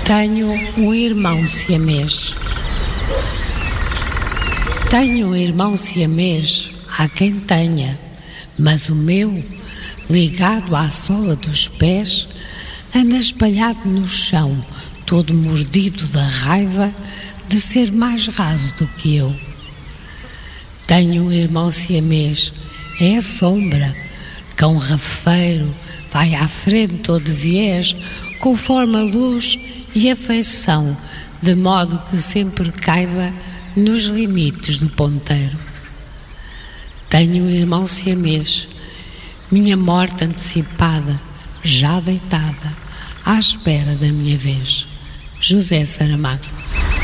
Tenho um irmão siamês. Tenho um irmão siamês, há quem tenha, mas o meu, ligado à sola dos pés, anda espalhado no chão, todo mordido da raiva de ser mais raso do que eu. Tenho um irmão siamês, é a sombra, cão rafeiro, vai à frente ou de viés, conforme a luz e a feição, de modo que sempre caiba nos limites do ponteiro. Tenho um irmão siamês, minha morte antecipada, já deitada, à espera da minha vez. José Saramago.